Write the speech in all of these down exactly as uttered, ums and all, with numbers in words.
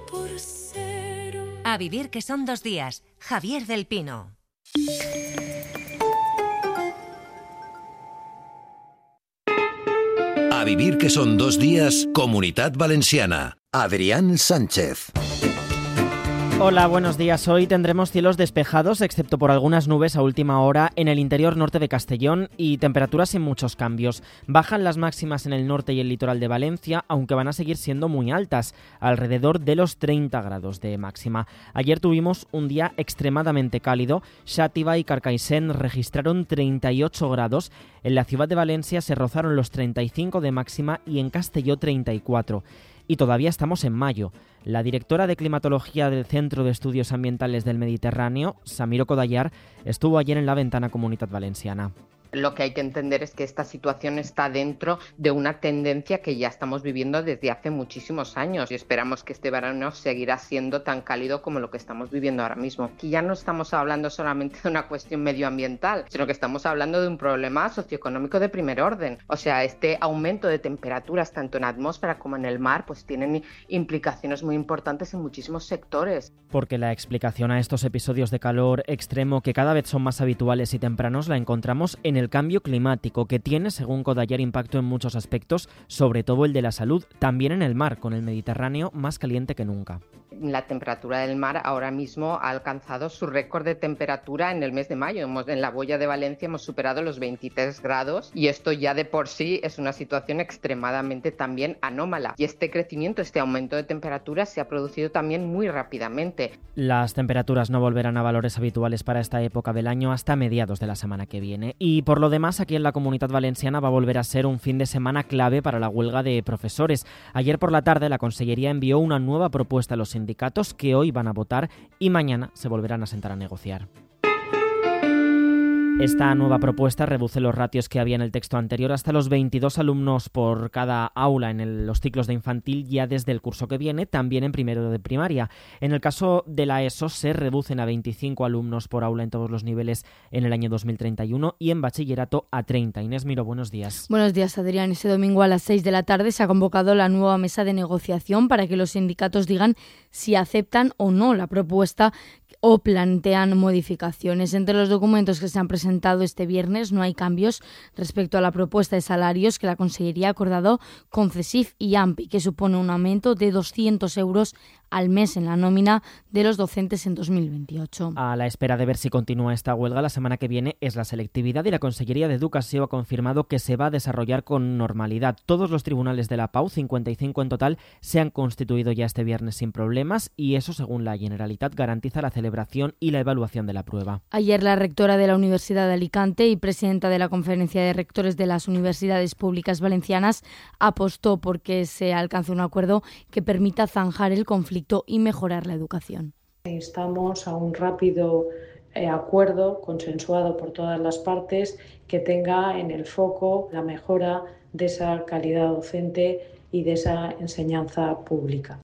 por cero. A vivir que son dos días. Javier del Pino. A vivir que son dos días, Comunitat Valenciana. Adrián Sánchez. Hola, buenos días. Hoy tendremos cielos despejados, excepto por algunas nubes a última hora en el interior norte de Castellón y temperaturas sin muchos cambios. Bajan las máximas en el norte y el litoral de Valencia, aunque van a seguir siendo muy altas, alrededor de los treinta grados de máxima. Ayer tuvimos un día extremadamente cálido. Xàtiva y Carcaixent registraron treinta y ocho grados. En la ciudad de Valencia se rozaron los treinta y cinco de máxima y en Castelló treinta y cuatro. Y todavía estamos en mayo. La directora de Climatología del Centro de Estudios Ambientales del Mediterráneo, Samiro Kodayar, estuvo ayer en la ventana Comunitat Valenciana. Lo que hay que entender es que esta situación está dentro de una tendencia que ya estamos viviendo desde hace muchísimos años y esperamos que este verano seguirá siendo tan cálido como lo que estamos viviendo ahora mismo. Aquí ya no estamos hablando solamente de una cuestión medioambiental, sino que estamos hablando de un problema socioeconómico de primer orden. O sea, este aumento de temperaturas tanto en la atmósfera como en el mar pues tienen implicaciones muy importantes en muchísimos sectores. Porque la explicación a estos episodios de calor extremo que cada vez son más habituales y tempranos la encontramos en el cambio climático, que tiene, según Kodayar, impacto en muchos aspectos, sobre todo el de la salud, también en el mar, con el Mediterráneo más caliente que nunca. La temperatura del mar ahora mismo ha alcanzado su récord de temperatura en el mes de mayo. Hemos, en la boya de Valencia hemos superado los veintitrés grados y esto ya de por sí es una situación extremadamente también anómala. Y este crecimiento, este aumento de temperatura se ha producido también muy rápidamente. Las temperaturas no volverán a valores habituales para esta época del año hasta mediados de la semana que viene. Y por lo demás, aquí en la Comunitat Valenciana va a volver a ser un fin de semana clave para la huelga de profesores. Ayer por la tarde la Consellería envió una nueva propuesta a los sindicatos que hoy van a votar y mañana se volverán a sentar a negociar. Esta nueva propuesta reduce los ratios que había en el texto anterior hasta los veintidós alumnos por cada aula en el, los ciclos de infantil ya desde el curso que viene, también en primero de primaria. En el caso de la ESO se reducen a veinticinco alumnos por aula en todos los niveles en el año dos mil treinta y uno y en bachillerato a treinta. Inés Miró, buenos días. Buenos días, Adrián. Este domingo a las seis de la tarde se ha convocado la nueva mesa de negociación para que los sindicatos digan si aceptan o no la propuesta o plantean modificaciones. Entre los documentos que se han presentado este viernes no hay cambios respecto a la propuesta de salarios que la Consellería ha acordado con CESIF y AMPI, que supone un aumento de doscientos euros al mes en la nómina de los docentes en dos mil veintiocho. A la espera de ver si continúa esta huelga, la semana que viene es la selectividad y la Consellería de Educación ha confirmado que se va a desarrollar con normalidad. Todos los tribunales de la Pau, cincuenta y cinco en total, se han constituido ya este viernes sin problemas y eso, según la Generalitat, garantiza la celebración y la evaluación de la prueba. Ayer la rectora de la Universidad de Alicante y presidenta de la Conferencia de Rectores de las Universidades Públicas Valencianas apostó por que se alcance un acuerdo que permita zanjar el conflicto y mejorar la educación. Instamos a un rápido eh, acuerdo consensuado por todas las partes que tenga en el foco la mejora de esa calidad docente y de esa enseñanza pública.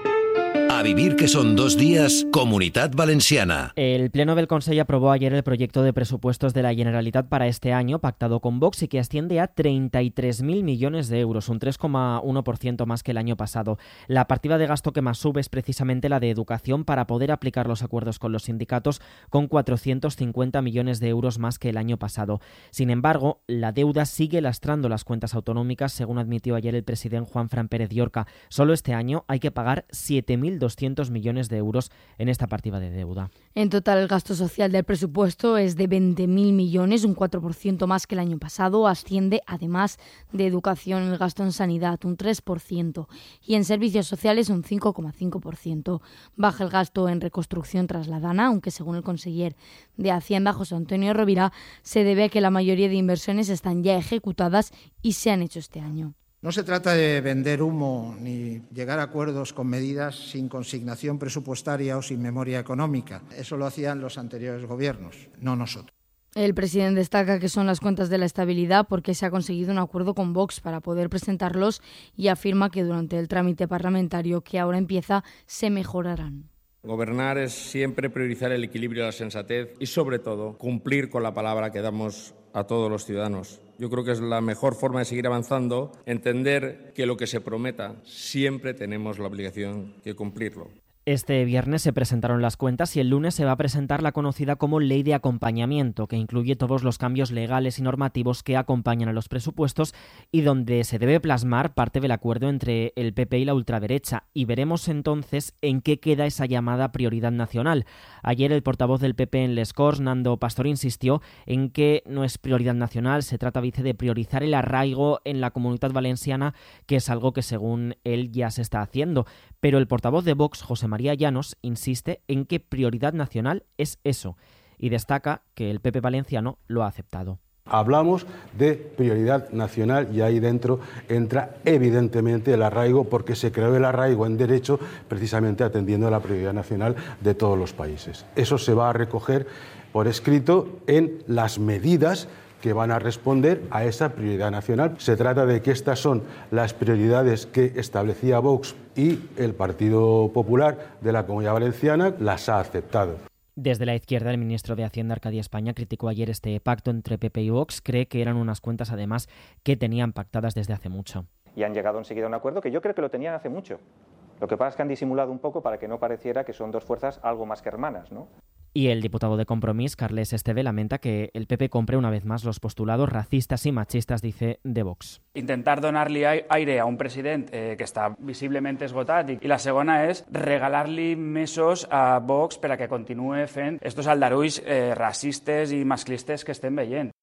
A vivir que son dos días, Comunitat Valenciana. El Pleno del Consell aprobó ayer el proyecto de presupuestos de la Generalitat para este año, pactado con Vox y que asciende a treinta y tres mil millones de euros, un tres coma uno por ciento más que el año pasado. La partida de gasto que más sube es precisamente la de educación para poder aplicar los acuerdos con los sindicatos, con cuatrocientos cincuenta millones de euros más que el año pasado. Sin embargo, la deuda sigue lastrando las cuentas autonómicas, según admitió ayer el presidente Juanfran Pérez Llorca. Solo este año hay que pagar siete mil doscientos millones de euros en esta partida de deuda. En total, el gasto social del presupuesto es de veinte mil millones, un cuatro por ciento más que el año pasado. Asciende, además de educación, el gasto en sanidad, un tres por ciento, y en servicios sociales un cinco coma cinco por ciento. Baja el gasto en reconstrucción trasladana, aunque según el conseller de Hacienda, José Antonio Rovira, se debe a que la mayoría de inversiones están ya ejecutadas y se han hecho este año. No se trata de vender humo ni llegar a acuerdos con medidas sin consignación presupuestaria o sin memoria económica. Eso lo hacían los anteriores gobiernos, no nosotros. El presidente destaca que son las cuentas de la estabilidad porque se ha conseguido un acuerdo con Vox para poder presentarlos y afirma que durante el trámite parlamentario que ahora empieza se mejorarán. Gobernar es siempre priorizar el equilibrio y la sensatez y, sobre todo, cumplir con la palabra que damos a todos los ciudadanos. Yo creo que es la mejor forma de seguir avanzando, entender que lo que se prometa siempre tenemos la obligación de cumplirlo. Este viernes se presentaron las cuentas y el lunes se va a presentar la conocida como Ley de Acompañamiento, que incluye todos los cambios legales y normativos que acompañan a los presupuestos y donde se debe plasmar parte del acuerdo entre el P P y la ultraderecha. Y veremos entonces en qué queda esa llamada prioridad nacional. Ayer el portavoz del P P en Les Corts, Nando Pastor, insistió en que no es prioridad nacional, se trata, dice, de priorizar el arraigo en la Comunitat Valenciana, que es algo que según él ya se está haciendo. Pero el portavoz de Vox, José María Llanos, insiste en que prioridad nacional es eso y destaca que el P P valenciano lo ha aceptado. Hablamos de prioridad nacional y ahí dentro entra evidentemente el arraigo, porque se creó el arraigo en derecho precisamente atendiendo a la prioridad nacional de todos los países. Eso se va a recoger por escrito en las medidas que van a responder a esa prioridad nacional. Se trata de que estas son las prioridades que establecía Vox y el Partido Popular de la Comunidad Valenciana las ha aceptado. Desde la izquierda, el ministro de Hacienda, Arcadio España, criticó ayer este pacto entre P P y Vox. Cree que eran unas cuentas, además, que tenían pactadas desde hace mucho. Y han llegado enseguida a un acuerdo que yo creo que lo tenían hace mucho. Lo que pasa es que han disimulado un poco para que no pareciera que son dos fuerzas algo más que hermanas, ¿no? Y el diputado de Compromís, Carles Esteve, lamenta que el P P compre una vez más los postulados racistas y machistas, dice, de Vox. Intentar donar-li aire a un president eh, que està visiblement esgotat i, i la segona és regalar-li mesos a Vox per a que continuï fent estos aldarulls eh, racistes i masclistes que estem veient.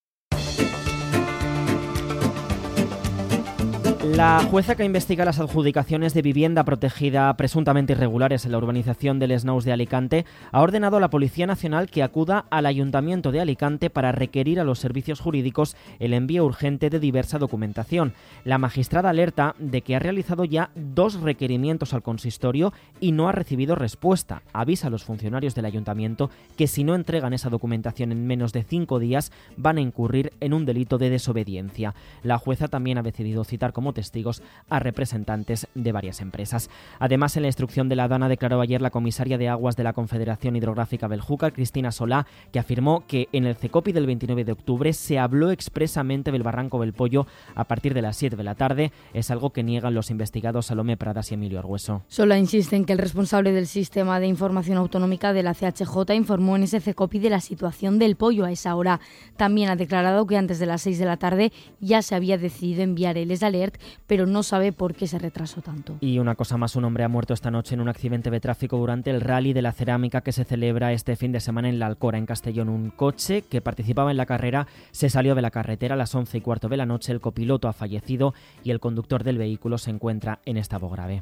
La jueza que investiga las adjudicaciones de vivienda protegida presuntamente irregulares en la urbanización de Les Nous de Alicante ha ordenado a la Policía Nacional que acuda al Ayuntamiento de Alicante para requerir a los servicios jurídicos el envío urgente de diversa documentación. La magistrada alerta de que ha realizado ya dos requerimientos al consistorio y no ha recibido respuesta. Avisa a los funcionarios del Ayuntamiento que si no entregan esa documentación en menos de cinco días van a incurrir en un delito de desobediencia. La jueza también ha decidido citar como testigos a representantes de varias empresas. Además, en la instrucción de la Dana declaró ayer la comisaria de Aguas de la Confederación Hidrográfica Beljúcar, Cristina Solá, que afirmó que en el CECOPI del veintinueve de octubre se habló expresamente del Barranco del Pollo a partir de las siete de la tarde. Es algo que niegan los investigados Salomé Pradas y Emilio Argueso. Solá insiste en que el responsable del Sistema de Información Autonómica de la C H J informó en ese CECOPI de la situación del pollo a esa hora. También ha declarado que antes de las seis de la tarde ya se había decidido enviar el alert, pero no sabe por qué se retrasó tanto. Y una cosa más, un hombre ha muerto esta noche en un accidente de tráfico durante el Rally de la Cerámica que se celebra este fin de semana en la Alcora, en Castellón. Un coche que participaba en la carrera se salió de la carretera a las once y cuarto de la noche. El copiloto ha fallecido y el conductor del vehículo se encuentra en estado grave.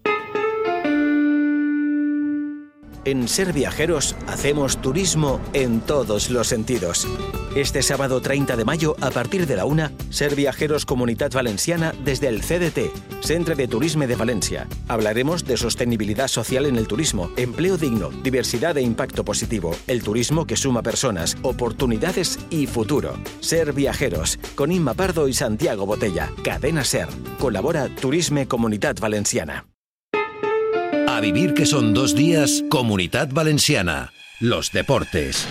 En Ser Viajeros hacemos turismo en todos los sentidos. Este sábado treinta de mayo, a partir de la una, Ser Viajeros Comunitat Valenciana desde el C D T, Centre de Turisme de Valencia. Hablaremos de sostenibilidad social en el turismo, empleo digno, diversidad e impacto positivo, el turismo que suma personas, oportunidades y futuro. Ser Viajeros, con Inma Pardo y Santiago Botella. Cadena Ser. Colabora Turisme Comunitat Valenciana. A vivir que son dos días, Comunitat Valenciana. Los deportes.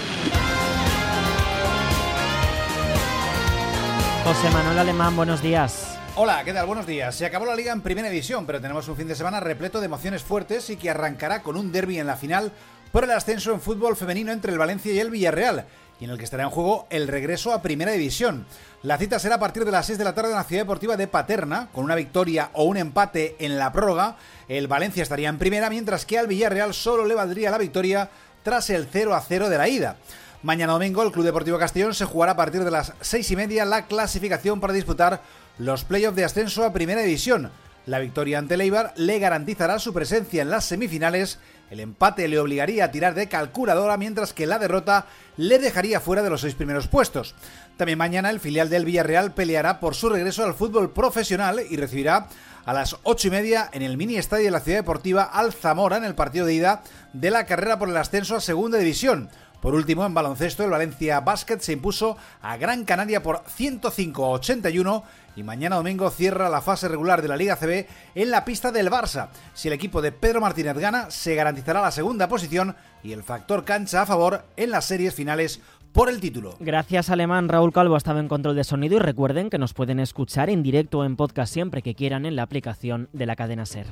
José Manuel Alemán, buenos días. Hola, ¿qué tal? Buenos días. Se acabó la Liga en Primera División, pero tenemos un fin de semana repleto de emociones fuertes y que arrancará con un derbi en la final por el ascenso en fútbol femenino entre el Valencia y el Villarreal, y en el que estará en juego el regreso a Primera División. La cita será a partir de las seis de la tarde en la Ciudad Deportiva de Paterna. Con una victoria o un empate en la prórroga, el Valencia estaría en primera, mientras que al Villarreal solo le valdría la victoria tras el cero a cero de la ida. Mañana domingo el Club Deportivo Castellón se jugará a partir de las seis y media la clasificación para disputar los playoffs de ascenso a Primera División. La victoria ante el Eibar le garantizará su presencia en las semifinales, el empate le obligaría a tirar de calculadora, mientras que la derrota le dejaría fuera de los seis primeros puestos. También mañana el filial del Villarreal peleará por su regreso al fútbol profesional y recibirá a las ocho y media en el mini estadio de la Ciudad Deportiva al Zamora en el partido de ida de la carrera por el ascenso a Segunda División. Por último, en baloncesto, el Valencia Basket se impuso a Gran Canaria por ciento cinco a ochenta y uno y mañana domingo cierra la fase regular de la Liga C B en la pista del Barça. Si el equipo de Pedro Martínez gana, se garantizará la segunda posición y el factor cancha a favor en las series finales por el título. Gracias, Alemán. Raúl Calvo estaba en control de sonido y recuerden que nos pueden escuchar en directo o en podcast siempre que quieran en la aplicación de la cadena SER.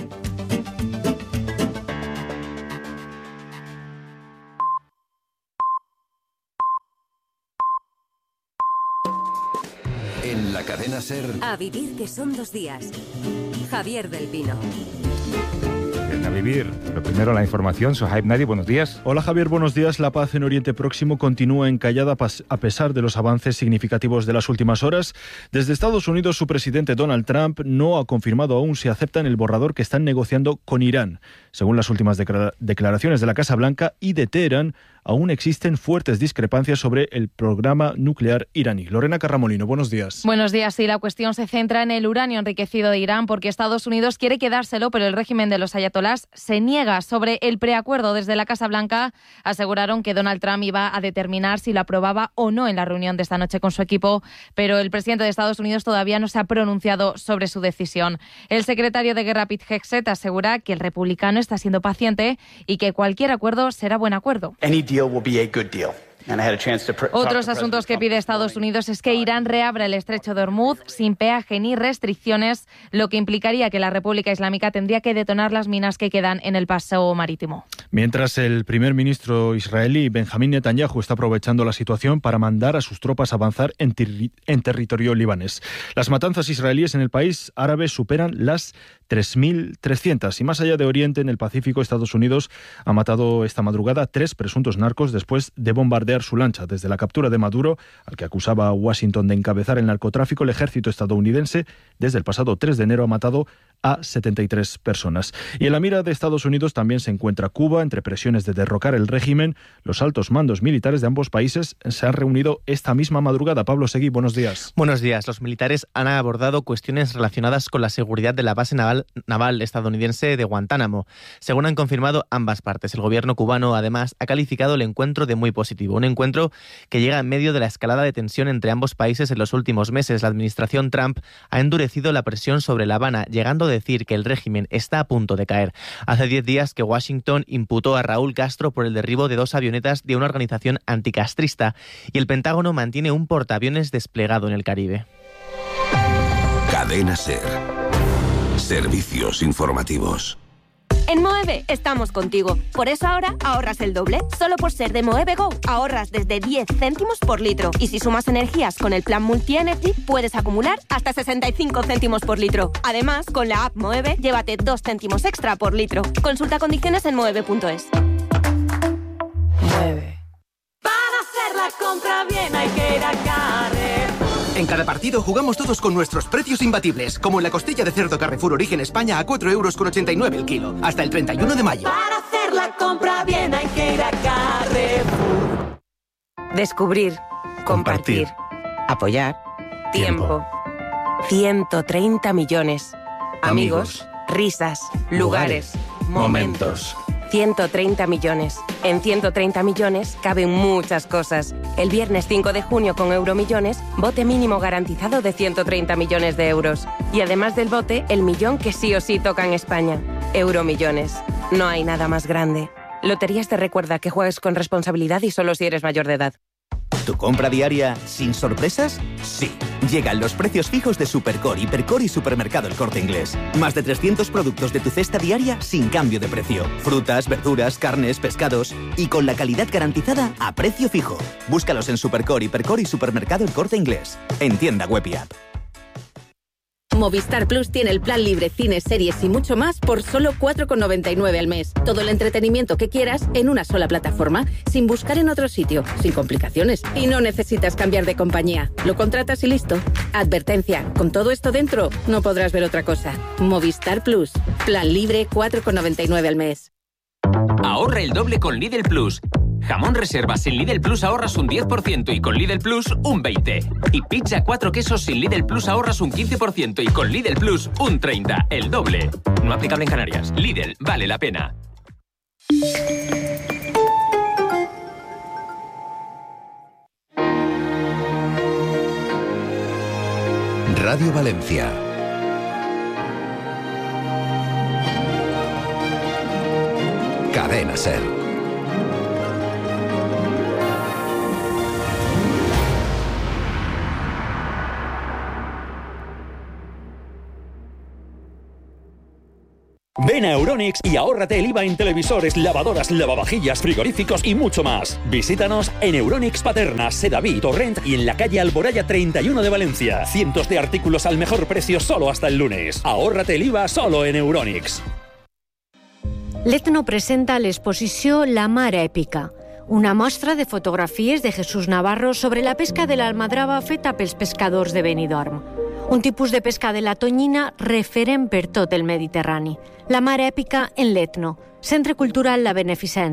En la cadena SER. A vivir que son dos días. Javier del Pino. A vivir. Lo primero, la información. Sohaib Nadi, buenos días. Hola Javier, buenos días. La paz en Oriente Próximo continúa encallada a pesar de los avances significativos de las últimas horas. Desde Estados Unidos, su presidente Donald Trump no ha confirmado aún si aceptan el borrador que están negociando con Irán. Según las últimas declaraciones de la Casa Blanca y de Teherán, aún existen fuertes discrepancias sobre el programa nuclear iraní. Lorena Carramolino, buenos días. Buenos días. Sí, la cuestión se centra en el uranio enriquecido de Irán porque Estados Unidos quiere quedárselo, pero el régimen de los ayatolás se niega. Sobre el preacuerdo, desde la Casa Blanca aseguraron que Donald Trump iba a determinar si lo aprobaba o no en la reunión de esta noche con su equipo, pero el presidente de Estados Unidos todavía no se ha pronunciado sobre su decisión. El secretario de Guerra, Pete Hegseth, asegura que el republicano está siendo paciente y que cualquier acuerdo será buen acuerdo. Otros asuntos que pide Estados Unidos es que Irán reabra el estrecho de Hormuz sin peaje ni restricciones, lo que implicaría que la República Islámica tendría que detonar las minas que quedan en el paso marítimo. Mientras el primer ministro israelí Benjamín Netanyahu está aprovechando la situación para mandar a sus tropas avanzar en, ter- en territorio libanés. Las matanzas israelíes en el país árabe superan las tres mil trescientas y más allá de Oriente, en el Pacífico, Estados Unidos ha matado esta madrugada tres presuntos narcos después de bombardear su lancha. Desde la captura de Maduro, al que acusaba a Washington de encabezar el narcotráfico, el ejército estadounidense desde el pasado tres de enero ha matado a setenta y tres personas. Y en la mira de Estados Unidos también se encuentra Cuba. Entre presiones de derrocar el régimen, los altos mandos militares de ambos países se han reunido esta misma madrugada. Pablo Seguí, buenos días. Buenos días. Los militares han abordado cuestiones relacionadas con la seguridad de la base naval, naval estadounidense de Guantánamo. Según han confirmado ambas partes, el gobierno cubano además ha calificado el encuentro de muy positivo. Un encuentro que llega en medio de la escalada de tensión entre ambos países en los últimos meses. La administración Trump ha endurecido la presión sobre La Habana, llegando a decir que el régimen está a punto de caer. Hace diez días que Washington imputó a Raúl Castro por el derribo de dos avionetas de una organización anticastrista y el Pentágono mantiene un portaaviones desplegado en el Caribe. Cadena SER. Servicios informativos. En Moeve estamos contigo. Por eso ahora ahorras el doble. Solo por ser de Moeve Go ahorras desde diez céntimos por litro. Y si sumas energías con el plan Multi-Energy, puedes acumular hasta sesenta y cinco céntimos por litro. Además, con la app Moeve, llévate dos céntimos extra por litro. Consulta condiciones en moeve punto es. Moeve. Para hacer la compra bien hay que ir a Carrefour. En cada partido jugamos todos con nuestros precios imbatibles, como en la costilla de cerdo Carrefour Origen España a cuatro euros con ochenta y nueve el kilo, hasta el treinta y uno de mayo. Para hacer la compra bien hay que ir a Carrefour. Descubrir, compartir, apoyar, tiempo. ciento treinta millones. Amigos, risas, lugares, momentos. ciento treinta millones. En ciento treinta millones caben muchas cosas. El viernes cinco de junio con Euromillones, bote mínimo garantizado de ciento treinta millones de euros. Y además del bote, el millón que sí o sí toca en España. Euromillones. No hay nada más grande. Loterías te recuerda que juegues con responsabilidad y solo si eres mayor de edad. ¿Tu compra diaria sin sorpresas? Sí. Llegan los precios fijos de Supercore, Hipercore y Supermercado El Corte Inglés. Más de trescientos productos de tu cesta diaria sin cambio de precio. Frutas, verduras, carnes, pescados y con la calidad garantizada a precio fijo. Búscalos en Supercore, Hipercore y Supermercado El Corte Inglés. En tienda web y app. Movistar Plus tiene el plan libre, cines, series y mucho más por solo cuatro con noventa y nueve al mes. Todo el entretenimiento que quieras en una sola plataforma, sin buscar en otro sitio, sin complicaciones. Y no necesitas cambiar de compañía. Lo contratas y listo. Advertencia, con todo esto dentro, no podrás ver otra cosa. Movistar Plus. Plan libre, cuatro con noventa y nueve al mes. Ahorra el doble con Lidl Plus. Jamón reserva sin Lidl Plus ahorras un diez por ciento y con Lidl Plus un veinte por ciento. Y pizza cuatro quesos sin Lidl Plus ahorras un quince por ciento y con Lidl Plus un treinta por ciento. El doble. No aplicable en Canarias. Lidl, vale la pena. Radio Valencia. Cadena SER. Ven a Euronics y ahórrate el I V A en televisores, lavadoras, lavavajillas, frigoríficos y mucho más. Visítanos en Euronics Paterna, Sedaví, Torrent y en la calle Alboraya treinta y uno de Valencia. Cientos de artículos al mejor precio solo hasta el lunes. Ahórrate el I V A solo en Euronics. L'Etno presenta l'exposició La Mar Èpica, una mostra de fotografies de Jesús Navarro sobre la pesca de l'almadrava feta pels pescadors de Benidorm. Un tipus de pesca de la tonyina referent per tot el Mediterrani. La Mar Èpica en l'Etno, Centre Cultural La Beneficència.